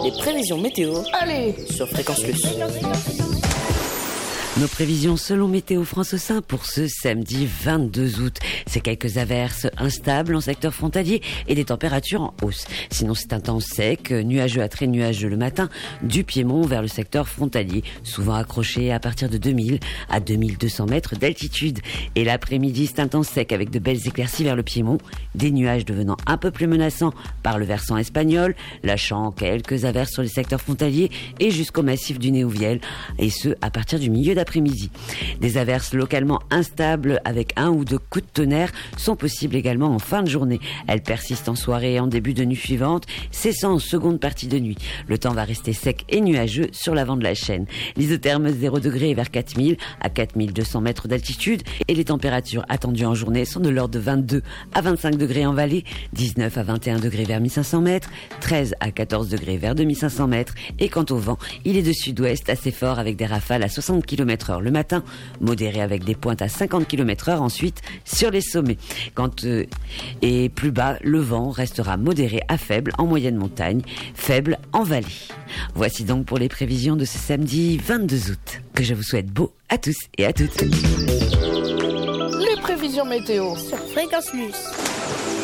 Les prévisions météo. Allez, sur Fréquence Plus. Nos prévisions selon Météo France au sein pour ce samedi 22 août. C'est quelques averses instables en secteur frontalier et des températures en hausse. Sinon, c'est un temps sec, nuageux à très nuageux le matin, du Piémont vers le secteur frontalier, souvent accroché à partir de 2000 à 2200 mètres d'altitude. Et l'après-midi, c'est un temps sec avec de belles éclaircies vers le Piémont, des nuages devenant un peu plus menaçants par le versant espagnol, lâchant quelques averses sur les secteurs frontaliers et jusqu'au massif du Néouviel, et ce, à partir du milieu d'après-midi. Des averses localement instables avec un ou deux coups de tonnerre sont possibles également en fin de journée. Elles persistent en soirée et en début de nuit suivante, cessant en seconde partie de nuit. Le temps va rester sec et nuageux sur l'avant de la chaîne. L'isotherme 0 degré vers 4000 à 4200 mètres d'altitude et les températures attendues en journée sont de l'ordre de 22 à 25 degrés en vallée, 19 à 21 degrés vers 1500 mètres, 13 à 14 degrés vers 2500 mètres et quant au vent, il est de sud-ouest assez fort avec des rafales à 60 km/h le matin, modéré avec des pointes à 50 km/h ensuite sur les sommets. Et plus bas, le vent restera modéré à faible en moyenne montagne, faible en vallée. Voici donc pour les prévisions de ce samedi 22 août, que je vous souhaite beau à tous et à toutes. les prévisions météo Sur Fréquence Plus.